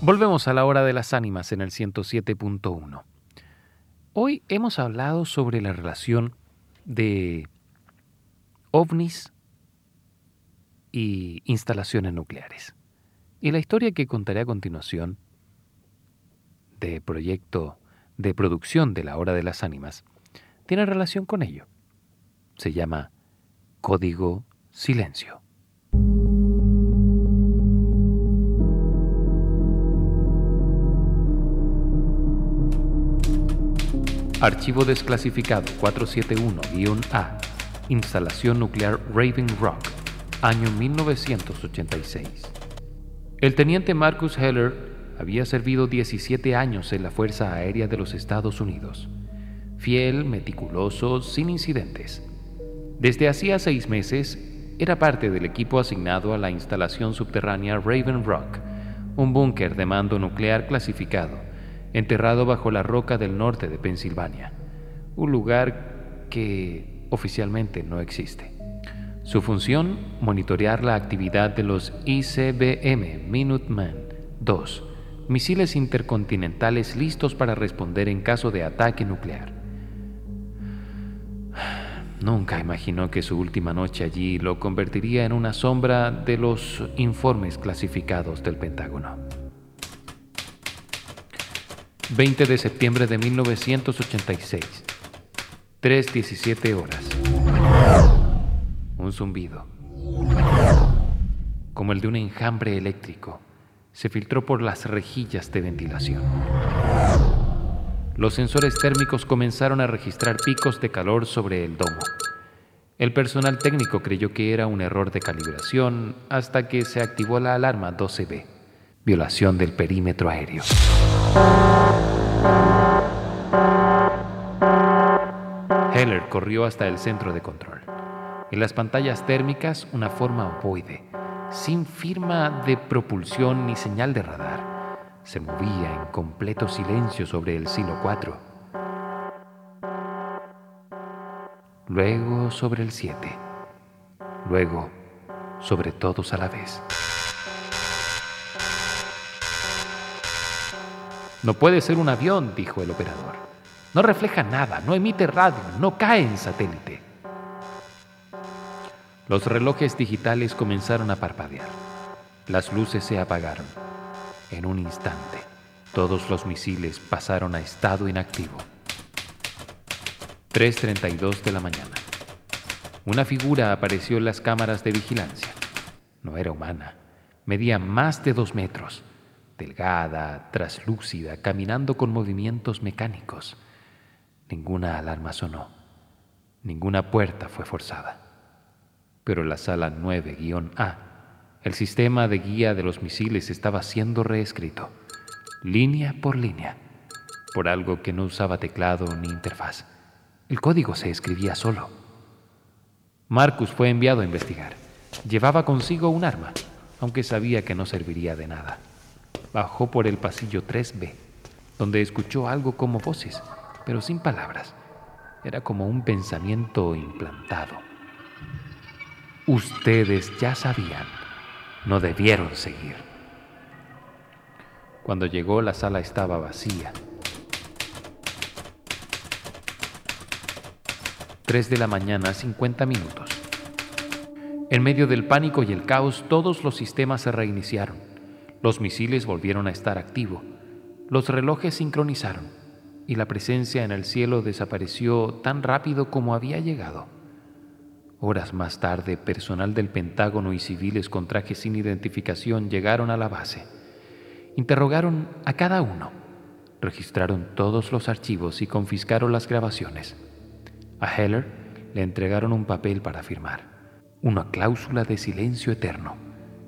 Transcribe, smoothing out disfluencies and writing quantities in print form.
Volvemos a la hora de las ánimas en el 107.1. Hoy hemos hablado sobre la relación de ovnis y instalaciones nucleares. Y la historia que contaré a continuación de proyecto de producción de la hora de las ánimas tiene relación con ello. Se llama Código Silencio. Archivo desclasificado 471-A. Instalación nuclear Raven Rock, año 1986. El teniente Marcus Heller había servido 17 años en la Fuerza Aérea de los Estados Unidos. Fiel, meticuloso, sin incidentes. Desde hacía 6 meses, era parte del equipo asignado a la instalación subterránea Raven Rock, un búnker de mando nuclear clasificado, enterrado bajo la roca del norte de Pensilvania, un lugar que oficialmente no existe. Su función, monitorear la actividad de los ICBM Minuteman II, misiles intercontinentales listos para responder en caso de ataque nuclear. Nunca imaginó que su última noche allí lo convertiría en una sombra de los informes clasificados del Pentágono. 20 de septiembre de 1986, 3:17 horas. Un zumbido, como el de un enjambre eléctrico, se filtró por las rejillas de ventilación. Los sensores térmicos comenzaron a registrar picos de calor sobre el domo. El personal técnico creyó que era un error de calibración hasta que se activó la alarma 12B, violación del perímetro aéreo. Heller corrió hasta el centro de control. En las pantallas térmicas, una forma ovoide, sin firma de propulsión ni señal de radar, se movía en completo silencio sobre el silo 4. Luego sobre el 7. Luego sobre todos a la vez. No puede ser un avión, dijo el operador. No refleja nada, no emite radio, no cae en satélite. Los relojes digitales comenzaron a parpadear. Las luces se apagaron. En un instante, todos los misiles pasaron a estado inactivo. 3:32 de la mañana. Una figura apareció en las cámaras de vigilancia. No era humana. Medía más de 2 metros. Delgada, traslúcida, caminando con movimientos mecánicos. Ninguna alarma sonó. Ninguna puerta fue forzada. Pero en la sala 9-A, el sistema de guía de los misiles estaba siendo reescrito, línea por línea, por algo que no usaba teclado ni interfaz. El código se escribía solo. Marcus fue enviado a investigar. Llevaba consigo un arma, aunque sabía que no serviría de nada. Bajó por el pasillo 3B, donde escuchó algo como voces, pero sin palabras. Era como un pensamiento implantado. Ustedes ya sabían, no debieron seguir. Cuando llegó, la sala estaba vacía. 3 de la mañana, 50 minutos. En medio del pánico y el caos, todos los sistemas se reiniciaron. Los misiles volvieron a estar activos, los relojes sincronizaron y la presencia en el cielo desapareció tan rápido como había llegado. Horas más tarde, personal del Pentágono y civiles con trajes sin identificación llegaron a la base. Interrogaron a cada uno, registraron todos los archivos y confiscaron las grabaciones. A Heller le entregaron un papel para firmar, una cláusula de silencio eterno.